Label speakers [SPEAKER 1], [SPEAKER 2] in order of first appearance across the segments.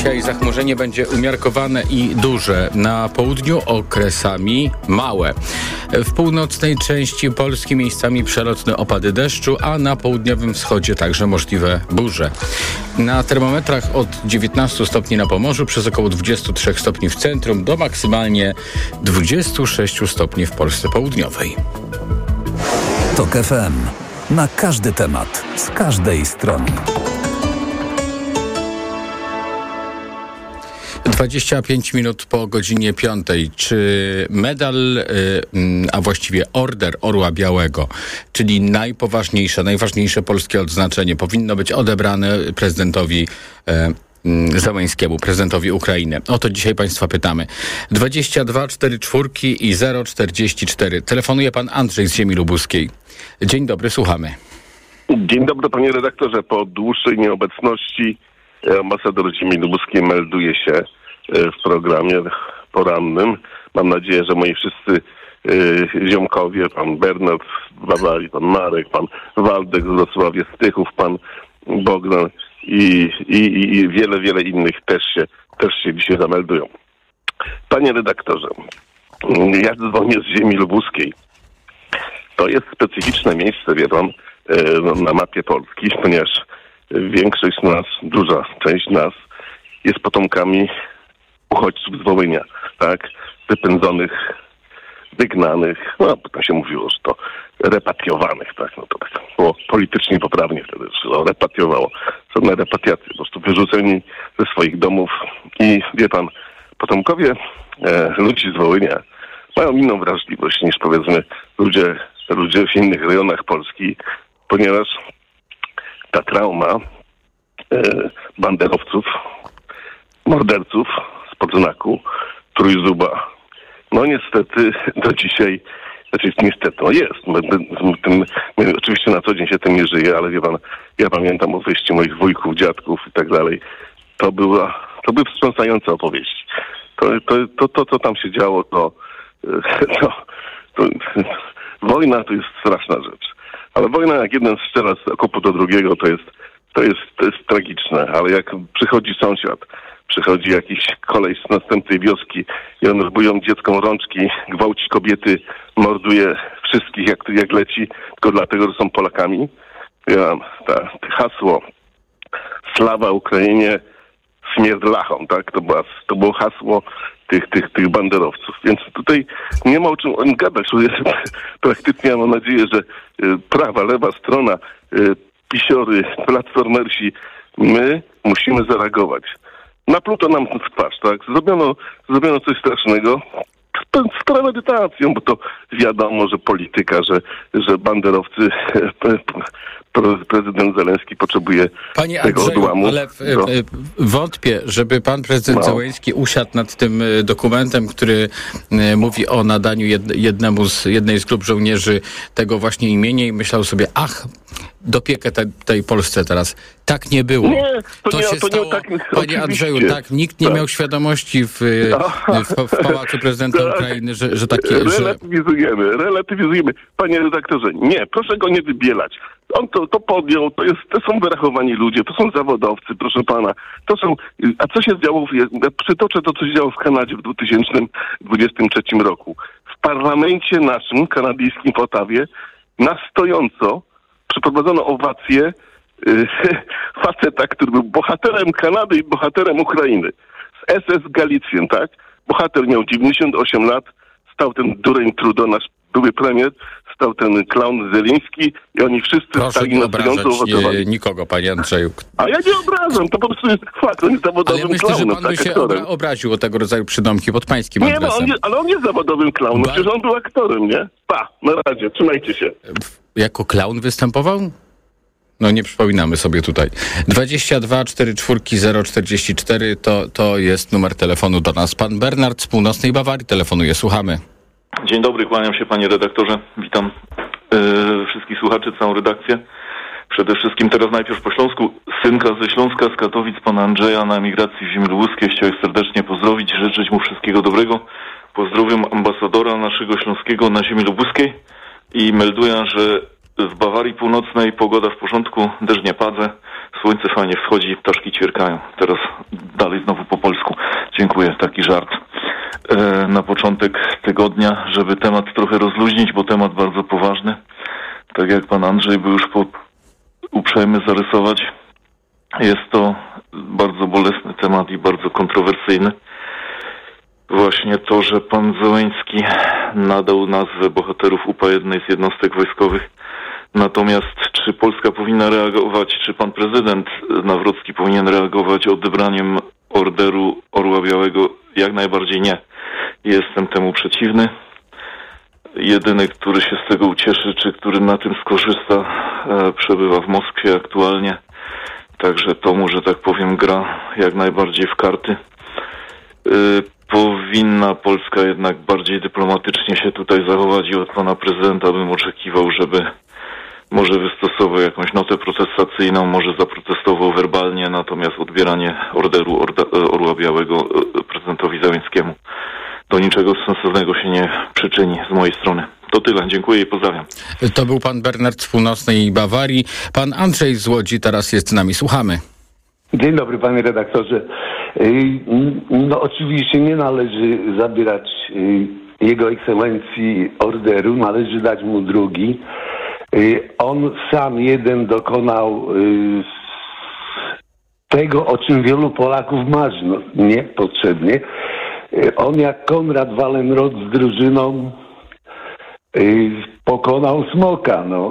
[SPEAKER 1] Dzisiaj zachmurzenie będzie umiarkowane i duże. Na południu okresami małe. W północnej części Polski miejscami przelotne opady deszczu, a na południowym wschodzie także możliwe burze. Na termometrach od 19 stopni na Pomorzu, przez około 23 stopni w centrum, do maksymalnie 26 stopni w Polsce południowej.
[SPEAKER 2] TOK FM. Na każdy temat, z każdej strony.
[SPEAKER 1] 25 minut po godzinie 5. Czy medal, a właściwie Order Orła Białego, czyli najważniejsze polskie odznaczenie, powinno być odebrane prezydentowi Zełenskiemu, prezydentowi Ukrainy? O to dzisiaj Państwa pytamy. 22 44 i 044. Telefonuje pan Andrzej z ziemi lubuskiej. Dzień dobry, słuchamy.
[SPEAKER 3] Dzień dobry, panie redaktorze. Po dłuższej nieobecności ambasador ziemi lubuskiej melduje się w programie porannym. Mam nadzieję, że moi wszyscy ziomkowie, pan Bernard z Bawarii, pan Marek, pan Waldek z Wrocławia, Stychów, pan Bogdan i wiele innych też się dzisiaj zameldują. Panie redaktorze, ja dzwonię z ziemi lubuskiej. To jest specyficzne miejsce, wie pan, na mapie Polski, ponieważ większość z nas, duża część nas jest potomkami uchodźców z Wołynia, tak? Wypędzonych, wygnanych, no potem się mówiło, że to repatriowanych, tak? No to tak było politycznie poprawnie wtedy, że to repatiowało. Żadne repatriacje, po prostu wyrzuceni ze swoich domów i wie pan, potomkowie ludzi z Wołynia mają inną wrażliwość niż powiedzmy ludzie w innych rejonach Polski, ponieważ ta trauma banderowców, morderców spod znaku Trójzuba, no niestety do dzisiaj, niestety, no jest. My oczywiście na co dzień się tym nie żyje, ale wie pan, ja pamiętam opowieści moich wujków, dziadków i tak dalej. To były wstrząsające opowieści. To co tam się działo, to wojna to jest straszna rzecz. Ale wojna, jak jeden strzela z okupu do drugiego, to jest tragiczne. Ale jak przychodzi sąsiad, przychodzi jakiś koleś z następnej wioski i on rbują dzieckom rączki, gwałci kobiety, morduje wszystkich jak leci, tylko dlatego, że są Polakami. Hasło Sława Ukrainie, śmierć Lachom, tak? To było hasło tych banderowców. Więc tutaj nie ma o czym gadać. Praktycznie mam nadzieję, że prawa, lewa strona, pisiory, platformersi, my musimy zareagować. Napluto nam w twarz, tak? Zrobiono coś strasznego z premedytacją, bo to wiadomo, że polityka, że banderowcy, prezydent Zełenski potrzebuje
[SPEAKER 1] Panie
[SPEAKER 3] tego
[SPEAKER 1] Andrzeju,
[SPEAKER 3] odłamu.
[SPEAKER 1] Ale wątpię, żeby pan prezydent Zełenski usiadł nad tym dokumentem, który mówi o nadaniu jednej z grup żołnierzy tego właśnie imienia i myślał sobie, dopiekę tej Polsce teraz. Tak nie było.
[SPEAKER 3] Nie, to
[SPEAKER 1] się
[SPEAKER 3] nie
[SPEAKER 1] stało,
[SPEAKER 3] tak,
[SPEAKER 1] panie Andrzeju, tak, nikt nie miał świadomości w Pałacu Prezydenta Ukrainy, że takie... Relatywizujemy. Panie redaktorze, nie, proszę go nie wybielać. On to podjął, to są wyrachowani ludzie, to są zawodowcy, proszę pana. A co się działo, przytoczę to, co się działo w Kanadzie w 2023 roku. W parlamencie naszym, kanadyjskim w Ottawie, na stojąco przeprowadzono owację faceta, który był bohaterem Kanady i bohaterem Ukrainy. Z SS Galicjen, tak? Bohater miał 98 lat, stał ten dureń Trudeau, nasz były premier, stał ten klaun Zeliński i oni wszyscy stali na stojąco owacowali. Nikogo, panie Andrzeju.
[SPEAKER 3] A ja nie obrażam, to po prostu jest fakt, on jest zawodowym
[SPEAKER 1] ale myślę,
[SPEAKER 3] klaunem.
[SPEAKER 1] Że pan by się obraził o tego rodzaju przydomki pod pańskim adresem.
[SPEAKER 3] Ale on jest zawodowym klaunem, przecież on był aktorem, nie? Na razie, trzymajcie się.
[SPEAKER 1] Jako klaun występował? No nie przypominamy sobie tutaj. 22 44 044 to jest numer telefonu do nas. Pan Bernard z północnej Bawarii telefonuje. Słuchamy.
[SPEAKER 4] Dzień dobry, kłaniam się panie redaktorze. Witam wszystkich słuchaczy, całą redakcję. Przede wszystkim teraz najpierw po śląsku. Synka ze Śląska, z Katowic, pana Andrzeja na emigracji w ziemi lubuskiej. Chciałem serdecznie pozdrowić, życzyć mu wszystkiego dobrego. Pozdrawiam ambasadora naszego śląskiego na ziemi lubuskiej i melduję, że w Bawarii Północnej pogoda w porządku, deszcz nie pada, słońce fajnie wschodzi, ptaszki ćwierkają. Teraz dalej znowu dziękuję. Taki żart na początek tygodnia, żeby temat trochę rozluźnić, bo temat bardzo poważny. Tak jak pan Andrzej był już uprzejmy zarysować, jest to bardzo bolesny temat i bardzo kontrowersyjny. Właśnie to, że pan Zełenski nadał nazwę bohaterów UPA jednej z jednostek wojskowych. Natomiast czy Polska powinna reagować, czy pan prezydent Nawrocki powinien reagować odebraniem Orderu Orła Białego? Jak najbardziej nie. Jestem temu przeciwny. Jedyny, który się z tego ucieszy, czy który na tym skorzysta, przebywa w Moskwie aktualnie. Także to mu, że tak powiem, gra jak najbardziej w karty. Powinna Polska jednak bardziej dyplomatycznie się tutaj zachować i od pana prezydenta bym oczekiwał, żeby może wystosował jakąś notę protestacyjną, może zaprotestował werbalnie, natomiast odbieranie Orderu Orła Białego prezydentowi Zełenskiemu do niczego sensownego się nie przyczyni z mojej strony. To tyle. Dziękuję i pozdrawiam.
[SPEAKER 1] To był pan Bernard z północnej Bawarii. Pan Andrzej z Łodzi teraz jest z nami. Słuchamy.
[SPEAKER 5] Dzień dobry, panie redaktorze. No oczywiście nie należy zabierać jego ekscelencji orderu, należy dać mu drugi. On sam jeden dokonał tego, o czym wielu Polaków marzy, no, niepotrzebnie. On jak Konrad Wallenrod z drużyną pokonał smoka, no.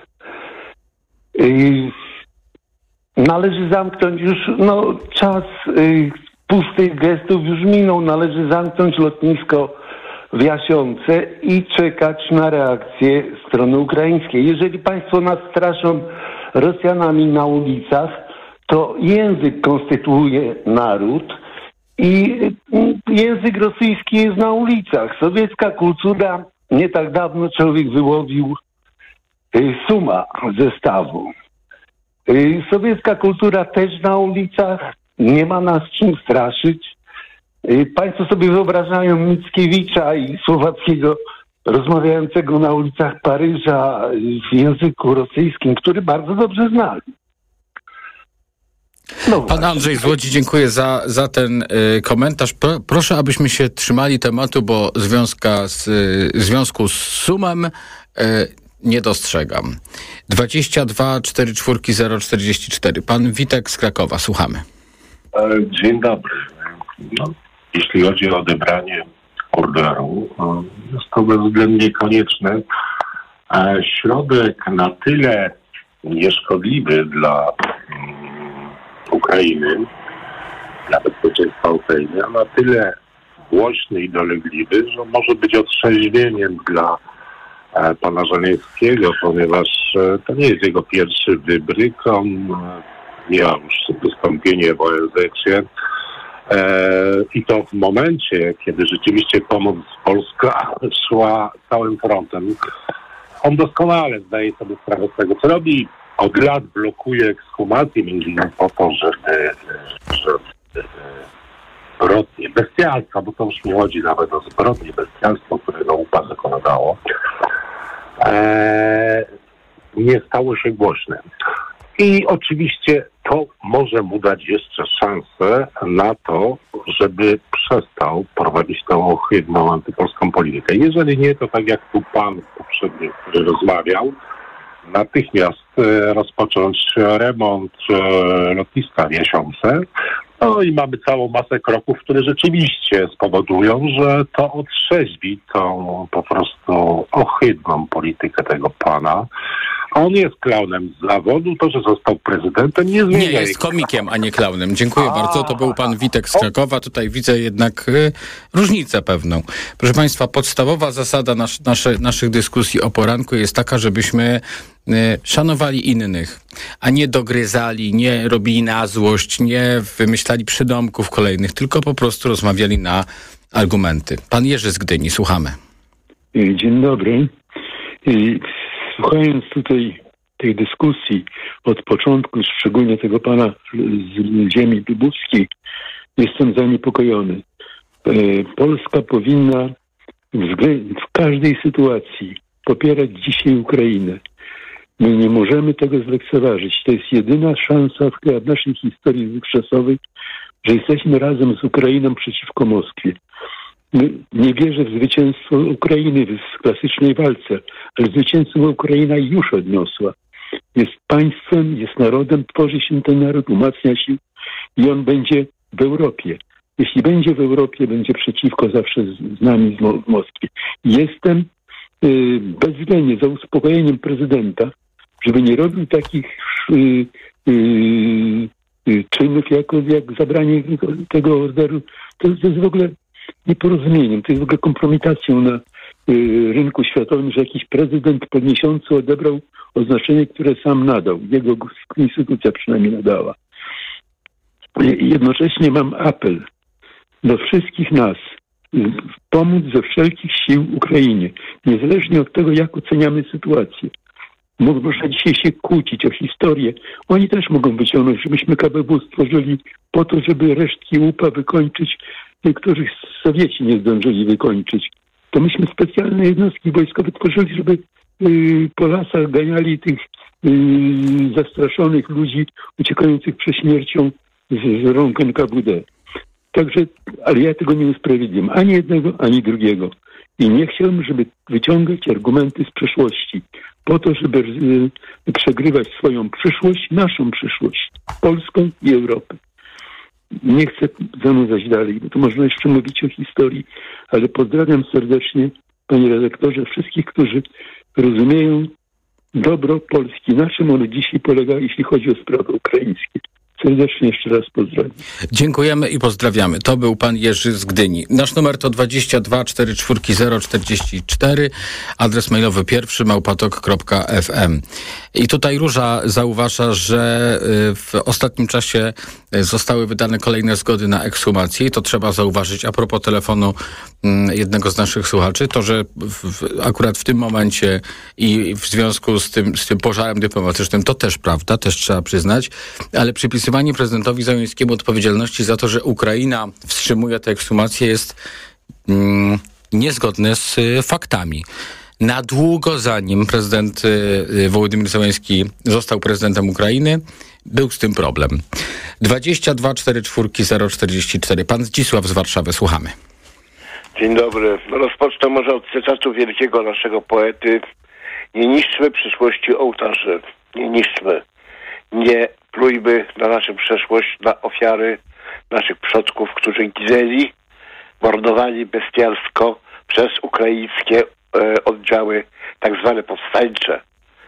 [SPEAKER 5] Należy zamknąć już, czas pustych gestów już minął, należy zamknąć lotnisko w Jasionce i czekać na reakcję strony ukraińskiej. Jeżeli państwo nas straszą Rosjanami na ulicach, to język konstytuuje naród i język rosyjski jest na ulicach. Sowiecka kultura, nie tak dawno człowiek wyłowił suma zestawu. Sowiecka kultura też na ulicach, nie ma nas czym straszyć. Państwo sobie wyobrażają Mickiewicza i Słowackiego rozmawiającego na ulicach Paryża w języku rosyjskim, który bardzo dobrze znali.
[SPEAKER 1] Pan Andrzej z Łodzi, dziękuję za ten komentarz. Proszę, abyśmy się trzymali tematu, bo związku z sumem nie dostrzegam. 22 44 044. Pan Witek z Krakowa, słuchamy.
[SPEAKER 6] Dzień dobry. Jeśli chodzi o odebranie orderu, jest to bezwzględnie konieczne. Środek na tyle nieszkodliwy dla Ukrainy, dla bezpieczeństwa Ukrainy, a na tyle głośny i dolegliwy, że może być otrzeźwieniem dla pana Żeleńskiego, ponieważ to nie jest jego pierwszy wybryk. On miał już wystąpienie w ONZ-cie i to w momencie, kiedy rzeczywiście pomoc Polska szła całym frontem. On doskonale zdaje sobie sprawę z tego, co robi. Od lat blokuje ekshumację, między innymi po to, żeby zbrodnie, bestialstwa, bo to już nie chodzi nawet o zbrodnie, bestialstwo, którego UPA dokonało, nie stało się głośne. I oczywiście to może mu dać jeszcze szansę na to, żeby przestał prowadzić tą ohydną antypolską politykę. Jeżeli nie, to tak jak tu pan poprzedni, który rozmawiał, natychmiast rozpocząć remont lotniska w Jasionce. No i mamy całą masę kroków, które rzeczywiście spowodują, że to otrzeźwi tą po prostu ohydną politykę tego pana. On jest klaunem z zawodu, to, że został prezydentem, nie zmienia.
[SPEAKER 1] Nie, jest komikiem, a nie klaunem. Dziękuję bardzo. To był pan Witek z Krakowa. Tutaj widzę jednak różnicę pewną. Proszę państwa, podstawowa zasada naszych dyskusji o poranku jest taka, żebyśmy szanowali innych, a nie dogryzali, nie robili na złość, nie wymyślali przydomków kolejnych, tylko po prostu rozmawiali na argumenty. Pan Jerzy z Gdyni, słuchamy.
[SPEAKER 7] Dzień dobry. Słuchając tutaj tej dyskusji od początku, szczególnie tego pana z ziemi lubuskiej, jestem zaniepokojony. Polska powinna w każdej sytuacji popierać dzisiaj Ukrainę. My nie możemy tego zlekceważyć. To jest jedyna szansa w naszej historii dotychczasowej, że jesteśmy razem z Ukrainą przeciwko Moskwie. Nie wierzę w zwycięstwo Ukrainy w klasycznej walce, ale zwycięstwo Ukraina już odniosła. Jest państwem, jest narodem, tworzy się ten naród, umacnia się i on będzie w Europie. Jeśli będzie w Europie, będzie przeciwko zawsze z nami w Moskwie. Jestem bezwzględnie za uspokojeniem prezydenta, żeby nie robił takich czynów jak zabranie tego orderu. To jest w ogóle nieporozumieniem, to jest w ogóle kompromitacją na rynku światowym, że jakiś prezydent po miesiącu odebrał oznaczenie, które sam nadał. Jego konstytucja przynajmniej nadała. Jednocześnie mam apel do wszystkich nas, pomóc ze wszelkich sił Ukrainie, niezależnie od tego, jak oceniamy sytuację. Można dzisiaj się kłócić o historię. Oni też mogą wyciągnąć, żebyśmy KBW stworzyli po to, żeby resztki łupa wykończyć, których Sowieci nie zdążyli wykończyć. To myśmy specjalne jednostki wojskowe tworzyli, żeby po lasach ganiali tych zastraszonych ludzi uciekających przed śmiercią z rąk NKWD. Także, ale ja tego nie usprawiedliwiam. Ani jednego, ani drugiego. I nie chciałbym, żeby wyciągać argumenty z przeszłości po to, żeby przegrywać swoją przyszłość, naszą przyszłość, polską i Europę. Nie chcę zanudzać dalej, bo tu można jeszcze mówić o historii, ale pozdrawiam serdecznie, panie redaktorze, wszystkich, którzy rozumieją dobro Polski. Na czym ono dzisiaj polega, jeśli chodzi o sprawy ukraińskie. Serdecznie jeszcze raz pozdrawiam.
[SPEAKER 1] Dziękujemy i pozdrawiamy. To był pan Jerzy z Gdyni. Nasz numer to 22 44 044, adres mailowy pierwszy@tok.fm. I tutaj Róża zauważa, że w ostatnim czasie zostały wydane kolejne zgody na ekshumację i to trzeba zauważyć a propos telefonu jednego z naszych słuchaczy, to, że akurat w tym momencie i w związku z tym pożarem dyplomatycznym, to też prawda, też trzeba przyznać, ale przypisywanie prezydentowi Zełenskiemu odpowiedzialności za to, że Ukraina wstrzymuje tę ekshumację, jest niezgodne z faktami. Na długo zanim prezydent Wołodymyr Zełenski został prezydentem Ukrainy, był z tym problem. 22 44 044. Pan Zdzisław z Warszawy, słuchamy.
[SPEAKER 8] Dzień dobry. Rozpocznę może od cytatu wielkiego naszego poety. Nie niszczmy przyszłości ołtarzy. Nie niszczmy. Nie plujmy na naszą przeszłość, na ofiary naszych przodków, którzy ginęli, mordowani bestialsko przez ukraińskie oddziały tak zwane powstańcze.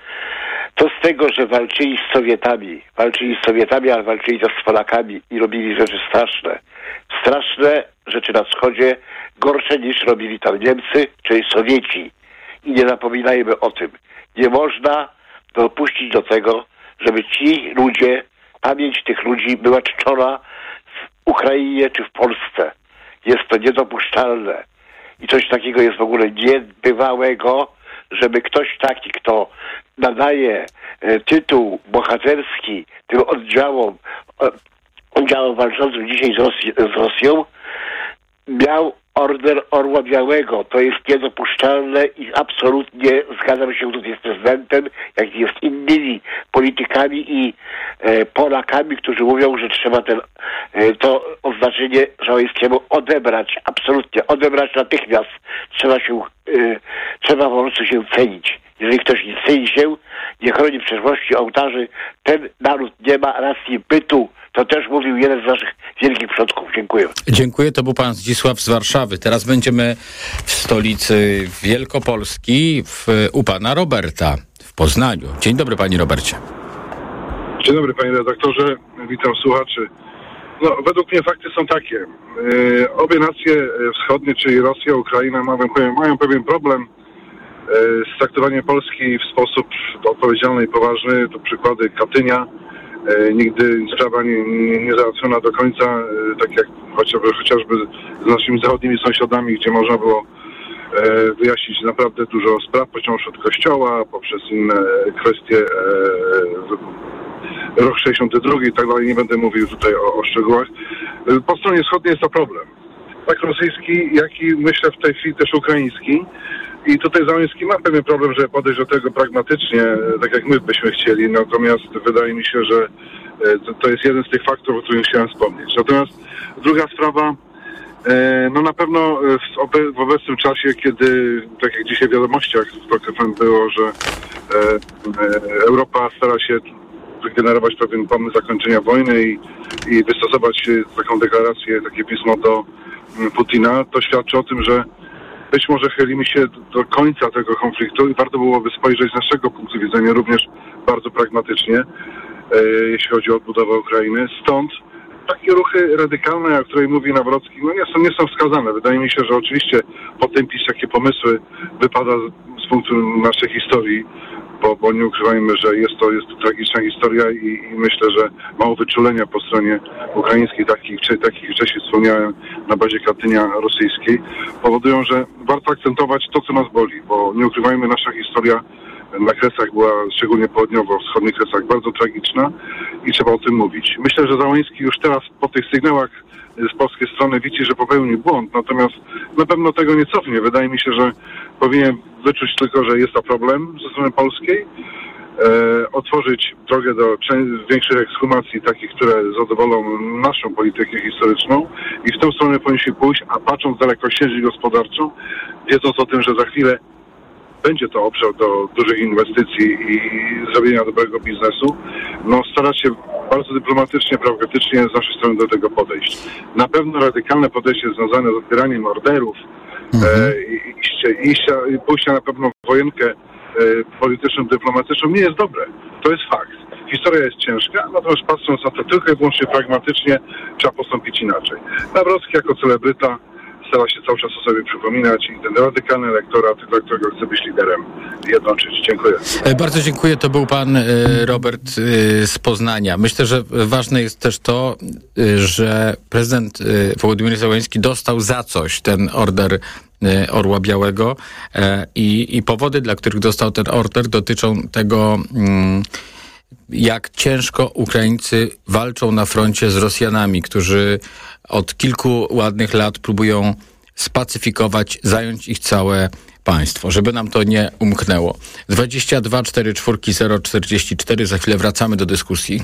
[SPEAKER 8] To z tego, że walczyli z Sowietami, ale walczyli też z Polakami i robili rzeczy straszne. Straszne rzeczy na wschodzie, gorsze niż robili tam Niemcy, czyli Sowieci. I nie zapominajmy o tym. Nie można dopuścić do tego, żeby ci ludzie, pamięć tych ludzi była czczona w Ukrainie czy w Polsce. Jest to niedopuszczalne. I coś takiego jest w ogóle niebywałego, żeby ktoś taki, kto nadaje tytuł bohaterski tym oddziałom walczącym dzisiaj z Rosją, miał order Orła Białego. To jest niedopuszczalne i absolutnie zgadzam się tutaj z prezydentem, jak i z innymi politykami i Polakami, którzy mówią, że trzeba to oznaczenie Zełenskiemu odebrać. Absolutnie. Odebrać natychmiast. Trzeba po prostu się cenić. Jeżeli ktoś nie ceni się, nie chroni przeszłości ołtarzy, ten naród nie ma racji bytu. To też mówił jeden z naszych wielkich przodków. Dziękuję.
[SPEAKER 1] Dziękuję. To był pan Zdzisław z Warszawy. Teraz będziemy w stolicy Wielkopolski u pana Roberta w Poznaniu. Dzień dobry, panie Robercie.
[SPEAKER 9] Dzień dobry, panie redaktorze. Witam słuchaczy. No, według mnie fakty są takie. Obie nacje wschodnie, czyli Rosja, Ukraina, mają pewien problem z traktowaniem Polski w sposób odpowiedzialny i poważny. To przykłady Katynia. Nigdy sprawa nie załatwiona do końca, tak jak chociażby z naszymi zachodnimi sąsiadami, gdzie można było wyjaśnić naprawdę dużo spraw, począwszy od kościoła, poprzez inne kwestie, rok 62 i tak dalej. Nie będę mówił tutaj o szczegółach. Po stronie wschodniej jest to problem. Tak rosyjski, jak i myślę w tej chwili też ukraiński. I tutaj Zełenski ma pewien problem, żeby podejść do tego pragmatycznie, tak jak my byśmy chcieli, natomiast wydaje mi się, że to jest jeden z tych faktorów, o którym chciałem wspomnieć. Natomiast Druga sprawa, no na pewno w obecnym czasie, kiedy, tak jak dzisiaj w wiadomościach w TOK FM było, że Europa stara się wygenerować pewien pomysł zakończenia wojny i wystosować taką deklarację, takie pismo do Putina, to świadczy o tym, że być może chylimy się do końca tego konfliktu i warto byłoby spojrzeć z naszego punktu widzenia również bardzo pragmatycznie, jeśli chodzi o odbudowę Ukrainy. Stąd takie ruchy radykalne, o której mówi Nawrocki, no nie są wskazane. Wydaje mi się, że oczywiście potępić takie pomysły wypada z punktu naszej historii, bo nie ukrywajmy, że jest to tragiczna historia i myślę, że mało wyczulenia po stronie ukraińskiej, takich wcześniej wspomniałem, na bazie Katynia rosyjskiej, powodują, że warto akcentować to, co nas boli, bo nie ukrywajmy, nasza historia na Kresach była, szczególnie południowo-wschodnich Kresach, bardzo tragiczna i trzeba o tym mówić. Myślę, że Załęski już teraz po tych sygnałach z polskiej strony widzi, że popełnił błąd, natomiast na pewno tego nie cofnie. Wydaje mi się, że powinien wyczuć tylko, że jest to problem ze strony polskiej, otworzyć drogę do większych ekshumacji, takich, które zadowolą naszą politykę historyczną i w tę stronę powinniśmy pójść, a patrząc dalekosiężnie gospodarczą, wiedząc o tym, że za chwilę będzie to obszar do dużych inwestycji i zrobienia dobrego biznesu, no starać się bardzo dyplomatycznie, pragmatycznie z naszej strony do tego podejść. Na pewno radykalne podejście związane z otwieraniem orderów i pójścia na pewno w wojenkę polityczną, dyplomatyczną nie jest dobre. To jest fakt. Historia jest ciężka, natomiast patrząc na to tylko i wyłącznie pragmatycznie, trzeba postąpić inaczej. Nawrocki jako celebryta stara się cały czas o sobie przypominać i ten radykalny elektorat, dla którego chce być liderem, jednoczyć. Dziękuję.
[SPEAKER 1] Bardzo dziękuję. To był pan Robert z Poznania. Myślę, że ważne jest też to, że prezydent Wołodymyr Załęski dostał za coś ten order Orła Białego i powody, dla których dostał ten order, dotyczą tego, jak ciężko Ukraińcy walczą na froncie z Rosjanami, którzy od kilku ładnych lat próbują spacyfikować, zająć ich całe państwo, żeby nam to nie umknęło. 22 44 044. Za chwilę wracamy do dyskusji.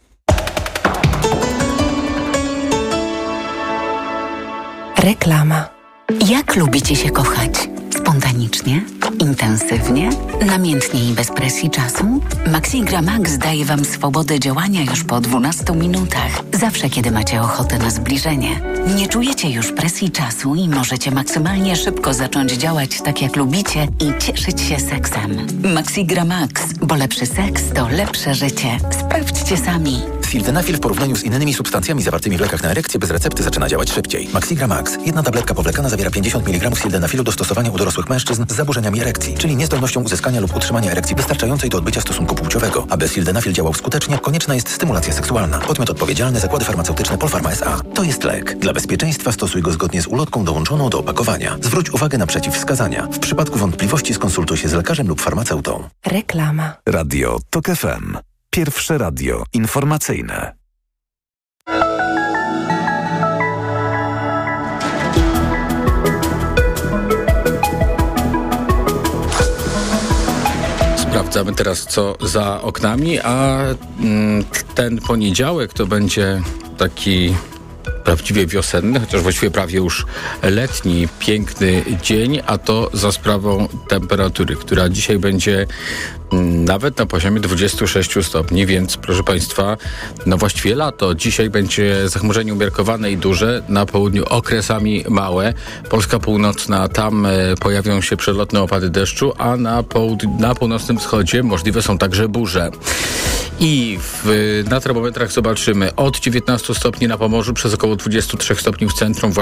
[SPEAKER 10] Reklama. Jak lubicie się kochać? Spontanicznie? Intensywnie? Namiętnie i bez presji czasu? Maxigra Max daje Wam swobodę działania już po 12 minutach. Zawsze, kiedy macie ochotę na zbliżenie. Nie czujecie już presji czasu i możecie maksymalnie szybko zacząć działać tak, jak lubicie i cieszyć się seksem. Maxigra Max, bo lepszy seks to lepsze życie. Sprawdźcie sami.
[SPEAKER 11] Sildenafil w porównaniu z innymi substancjami zawartymi w lekach na erekcję bez recepty zaczyna działać szybciej. Maxigra Max. Jedna tabletka powlekana zawiera 50 mg sildenafilu do stosowania u dorosłych mężczyzn z zaburzeniami erekcji, czyli niezdolnością uzyskania lub utrzymania erekcji wystarczającej do odbycia stosunku płciowego. Aby sildenafil działał skutecznie, konieczna jest stymulacja seksualna. Podmiot odpowiedzialny: Zakłady Farmaceutyczne Polpharma S.A. To jest lek. Dla bezpieczeństwa stosuj go zgodnie z ulotką dołączoną do opakowania. Zwróć uwagę na przeciwwskazania. W przypadku wątpliwości skonsultuj się z lekarzem lub farmaceutą.
[SPEAKER 10] Reklama.
[SPEAKER 2] Radio TOK FM. Pierwsze radio informacyjne.
[SPEAKER 1] Sprawdzamy teraz, co za oknami, a ten poniedziałek to będzie taki prawdziwie wiosenny, chociaż właściwie prawie już letni, piękny dzień, a to za sprawą temperatury, która dzisiaj będzie nawet na poziomie 26 stopni, więc proszę Państwa, no właściwie lato. Dzisiaj będzie zachmurzenie umiarkowane i duże, na południu okresami małe. Polska północna, tam pojawią się przelotne opady deszczu, a na północnym wschodzie możliwe są także burze. I na termometrach zobaczymy od 19 stopni na Pomorzu, przez około 23 stopni w centrum,